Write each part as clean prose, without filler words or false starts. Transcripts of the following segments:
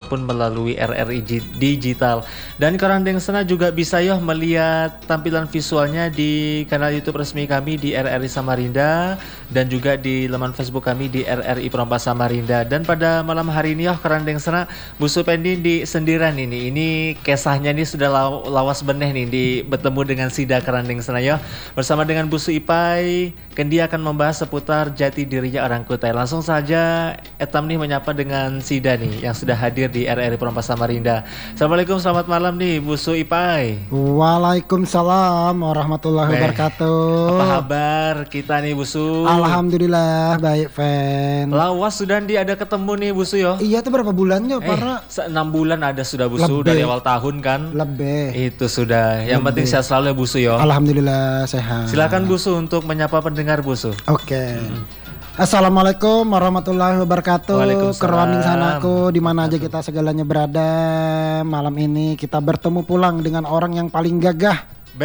ataupun melalui RRI Digital. Dan korang deng sana juga bisa yo melihat tampilan visualnya di kanal YouTube resmi kami di RRI Samarinda dan juga di laman Facebook kami di RRI Perompas Samarinda. Dan pada malam hari ini yo korang deng sana Busu Pendi di sendiran ini. Ini kisahnya nih sudah lawas beneh nih di bertemu dengan Sida korang deng sana yo. Bersama dengan Busu Ipai, Kendi akan membahas seputar jati dirinya orang Kutai. Langsung saja Etam nih menyapa dengan Sida nih yang sudah hadir di RRI Perompas Samarinda. Assalamualaikum, selamat malam nih Busu Ipai. Waalaikumsalam warahmatullahi wabarakatuh. Apa kabar kita nih Busu? Alhamdulillah baik, Fen. Lawas sudah ada ketemu nih Busu yo. Iya tuh berapa bulannya para 6 bulan ada sudah Busu. Lebih. Dari awal tahun kan. Lebih. Itu sudah. Yang penting sehat selalu ya Busu yo. Alhamdulillah sehat. Silakan Busu untuk menyapa pendengar Busu. Oke. Assalamualaikum warahmatullahi wabarakatuh. Keroning sanaku di mana aja kita segalanya berada. Malam ini kita bertemu pulang dengan orang yang paling gagah.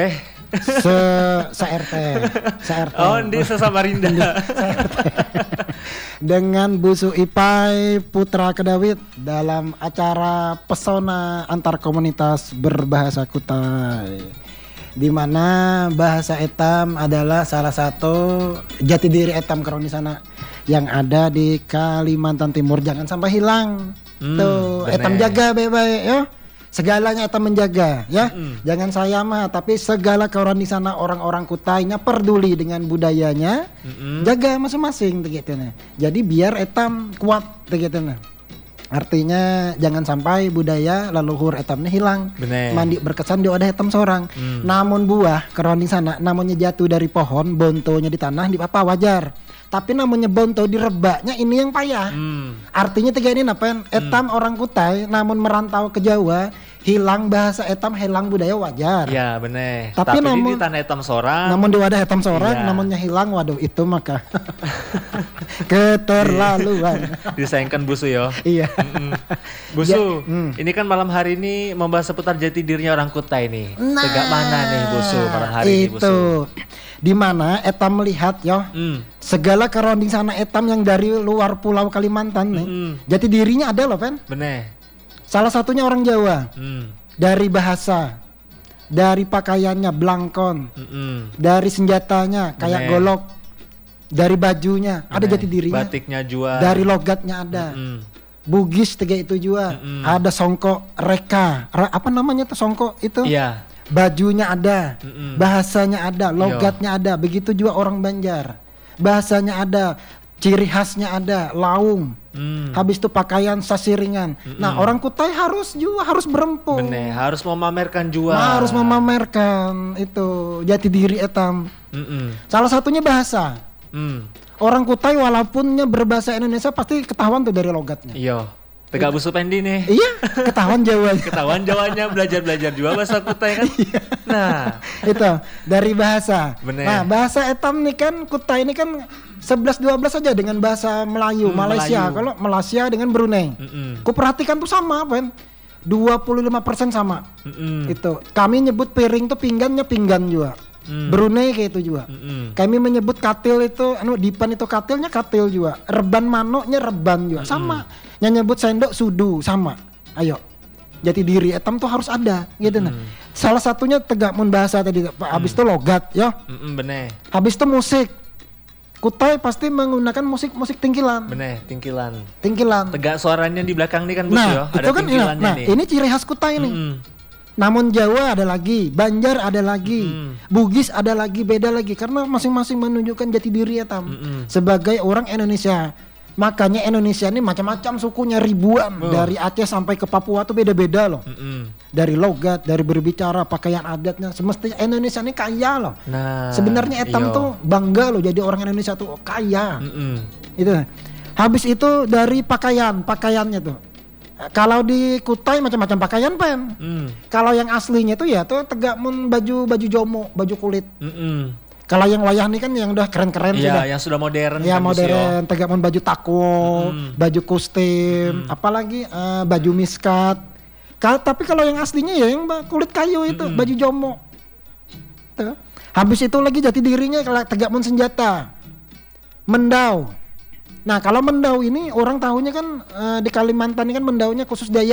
Se-RT. Oh, di Samarinda. Dengan Busu Ipai Putra Kedawit dalam acara Pesona Antar Komunitas Berbahasa Kutai. Di mana bahasa Etam adalah salah satu jati diri Etam Keroni sana yang ada di Kalimantan Timur. Jangan sampai hilang. Tuh, bener. Etam jaga baik-baik ya. Segalanya Etam menjaga ya. Jangan saya mah, tapi segala Keroni sana orang-orang Kutainya peduli dengan budayanya. Jaga masing-masing begitu nah. Jadi biar Etam kuat begitu nah. Artinya jangan sampai budaya leluhur etamnya hilang. Bener. Mandi berkesan dia ada etam seorang. Namun buah keroni sana namanya jatuh dari pohon, bontonya di tanah di apa wajar. Tapi namanya bonto di rebaknya ini yang payah. Artinya tiga ini napen etam orang Kutai namun merantau ke Jawa, hilang bahasa etam, hilang budaya wajar. Ya bener. Tapi namun di tanah etam seorang. Namun di wadah etam seorang, namunnya hilang, waduh itu maka keterlaluan. Disayangkan Busu yo. Iya. Busu, ini kan malam hari ini membahas seputar jati dirinya orang Kutai nih. Tegak mana nih Busu malam hari ini Busu? Itu. Di mana etam melihat yo segala keronding sana etam yang dari luar pulau Kalimantan nih. Jati dirinya ada loh, Pen. Bener. Salah satunya orang Jawa. Dari bahasa, dari pakaiannya blangkon, dari senjatanya kayak golok, dari bajunya ada jati dirinya. Batiknya juga. Dari logatnya ada. Bugis tiga itu juga. Ada songkok reka. Apa namanya tuh songkok itu? Iya. Bajunya ada, bahasanya ada, logatnya ada. Begitu juga orang Banjar. Bahasanya ada, ciri khasnya ada, laung. Habis itu pakaian sasiringan. Nah, orang Kutai harus berempung. Bener, harus memamerkan juga. Harus memamerkan itu jati diri etam. Salah satunya bahasa. Orang Kutai walaupunnya berbahasa Indonesia pasti ketahuan tuh dari logatnya. Iya. Tegak Busu Pendi nih. Iya, ketahuan Jawanya. Ketahuan Jawanya, belajar juga bahasa Kutai kan. Nah, itu dari bahasa. Bener. Nah, bahasa etam nih kan Kutai ini kan 11-12 saja dengan bahasa Melayu, Malaysia. Melayu. Kalau Malaysia dengan Brunei. Ku perhatikan tuh sama, Ben. 25% sama. Itu. Kami nyebut piring tuh pinggannya pinggan juga. Brunei kayak itu juga. Kami menyebut katil itu dipan itu katilnya katil juga. Reban manoknya reban juga. Sama. Yang nyebut sendok sudu sama. Ayo. Jati diri etam tuh harus ada gitu nah. Salah satunya tegak mun bahasa tadi. Habis itu logat ya. Bener. Habis itu musik. Kutai pasti menggunakan musik tingkilan. Bener, tingkilan. Tegak suaranya di belakang nih kan Busu ya. Ada kan tingkilannya nih. Ini ciri khas Kutai nih. Namun Jawa ada lagi, Banjar ada lagi, Bugis ada lagi, beda lagi karena masing-masing menunjukkan jati diri etam sebagai orang Indonesia. Makanya Indonesia ini macam-macam sukunya ribuan dari Aceh sampai ke Papua tuh beda-beda loh. Dari logat, dari berbicara, pakaian adatnya, semestinya Indonesia ini kaya loh. Nah, sebenarnya etam tuh bangga loh jadi orang Indonesia tuh kaya. Itu. Habis itu dari pakaiannya tuh. Kalau di Kutai macam-macam pakaian Pen. Kalau yang aslinya tuh ya tuh tegak mun baju jomo, baju kulit. Kalau yang wayah nih kan yang udah keren-keren sudah. Iya, yang sudah modern. Ya kan modern, tegak mun baju tako, baju kostum, apalagi baju miskat. Tapi kalau yang aslinya ya yang kulit kayu itu, baju jomo. Tuh. Habis itu lagi jati dirinya tegak mun senjata. Mendau. Nah kalau mendau ini orang tahunya kan di Kalimantan ini kan mendaunya khusus Dayak.